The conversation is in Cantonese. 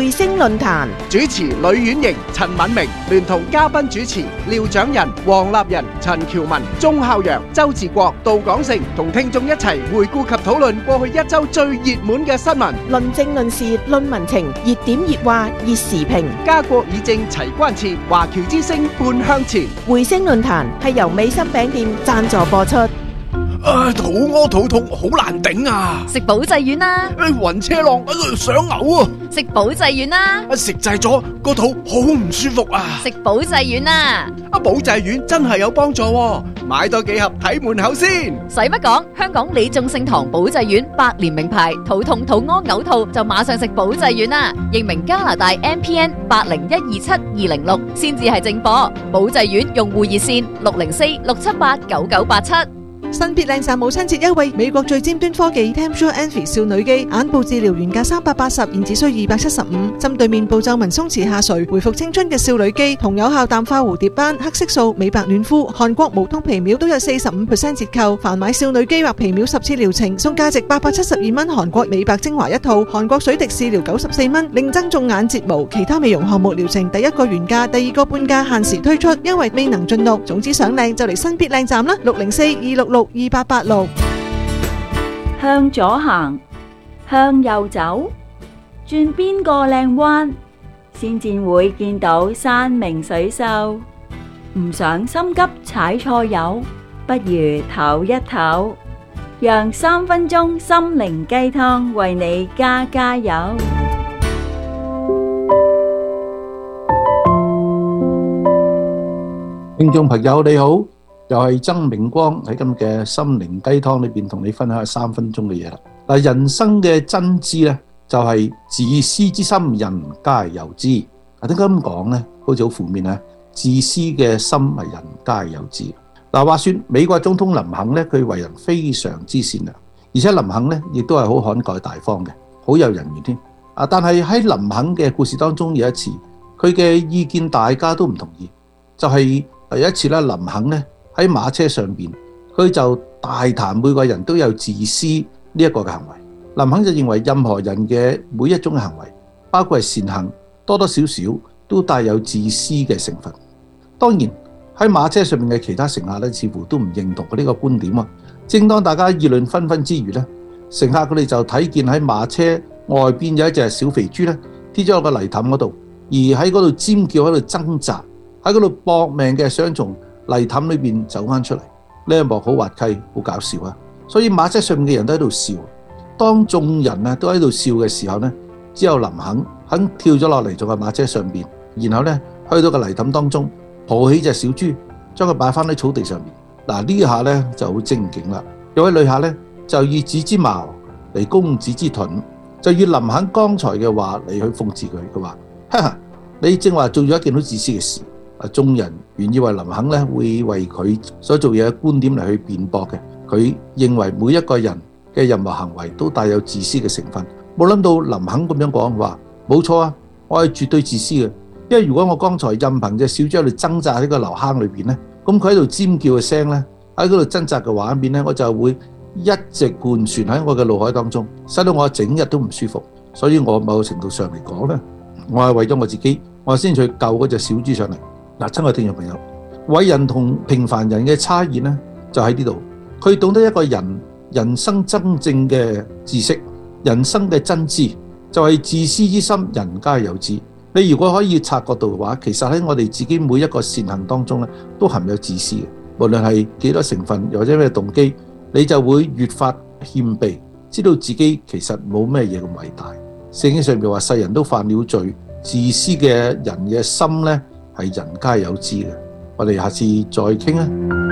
匯星論壇， 主持呂婉瑩、陳敏明，聯同嘉賓主持廖長仁、黃立仁、陳喬文、鐘孝陽、周志國、杜廣成，同聽眾一齊回顧及討論過去一周最熱門嘅新聞， 論政論事論民情，熱點熱話熱時評， 家國議政齊關切，華僑之聲半向前。 匯星論壇係由美心餅店贊助播出。 肚屙肚痛好難頂啊！ 食保濟丸啦！ 暈車浪想嘔啊！ 食保濟丸啦！ 食滯咗個肚好唔舒服啊！ 食保濟丸啦！ 保濟丸真係有幫助喎，買多幾盒睇門口先。 使乜講？香港李眾聖堂保濟丸百年名牌，肚痛肚屙嘔吐就馬上食保濟丸啦！認明加拿大 MPN 80127206先至係正貨。保濟丸用戶熱線604-678-9987。 新必靚讚母親節優惠，美國最尖端科技 Tempsure Envy 少女肌眼部治療原價380，現只需275，針對面部皺紋鬆弛下垂，回復青春嘅少女肌，同有效淡化蝴蝶斑、黑色素、美白嫩膚、韓國無痛皮秒都有45% 折扣。凡買少女肌或皮秒10次療程，送價值872蚊韓國美白精華一套，韓國水滴試療94蚊，另增種眼睫毛，其他美容項目療程第一個原價，第二個半價，限時推出，因為未能盡錄。總之想靚就嚟新必靚站啦，604-266-2886。 向左行，向右走，轉邊個靚彎，先至會見到山明水秀。唔想心急踩錯油，不如唞一唞，讓3分鐘心靈雞湯為你加加油。 聽眾朋友你好，又係曾明光喺今日嘅心靈雞湯裏邊同你分享3分鐘嘅嘢啦。嗱，人生嘅真知呢，就係自私之心，人皆有之。點解咁講呢？好似好負面啊！自私嘅心係人皆有之。嗱，話說美國總統林肯呢，佢為人非常之善良，而且林肯呢亦都係好慷慨大方嘅，好有人緣添。但係喺林肯嘅故事當中有一次，佢嘅意見大家都唔同意，就係有一次咧，林肯呢喺馬車上邊，佢就大談每個人都有自私呢一個嘅行為。林肯就認為任何人嘅每一種行為，包括係善行，多多少少都帶有自私嘅成分。當然喺馬車上面嘅其他乘客咧，似乎都唔認同佢呢個觀點啊。正當大家議論紛紛之餘咧，乘客佢哋就睇見喺馬車外邊有一隻小肥豬咧，跌咗落個泥凼嗰度，而喺嗰度尖叫，喺度掙扎，喺嗰度搏命嘅想從泥凼裏邊走翻出嚟。呢一幕好滑稽，好搞笑啊！所以馬車上面嘅人都喺度笑。當眾人啊都喺度笑嘅時候呢，只有林肯跳咗落嚟做個馬車上邊，然後呢去到個泥凼當中，抱起隻小豬，將佢擺翻喺草地上面。嗱，呢下呢就好正經啦。有位旅客呢，就以子之矛嚟攻子之盾，就以林肯剛才嘅話嚟去諷刺佢。佢話：哈哈，你正話做咗一件好自私嘅事。眾人原以為林肯呢會為佢所做嘢嘅觀點嚟去辯駁嘅，佢認為每一個人嘅任何行為都帶有自私嘅成分。冇諗到林肯咁樣講話，冇錯啊，我係絕對自私嘅。因為如果我剛才任憑隻小豬喺度掙扎喺個流坑裏邊呢，咁佢喺度尖叫嘅聲呢，喺嗰度掙扎嘅畫面呢，我就會一直貫穿喺我嘅腦海當中，使到我整日都唔舒服。所以我某程度上嚟講呢，我係為咗我自己，我先去救嗰隻小豬上嚟。嗱，親愛聽眾朋友，偉人同平凡人嘅差異呢，就喺呢度。佢懂得一個人生真正嘅知識，人生嘅真知，就係自私之心，人皆有之。你如果可以察覺到嘅話，其實喺我哋自己每一個善行當中呢，都含有自私嘅。無論係幾多成分，又或者咩動機，你就會越發謙卑，知道自己其實冇咩嘢咁偉大。聖經上面話，世人都犯了罪，自私嘅人嘅心呢，係人皆有之嘅。我哋下次再傾啊！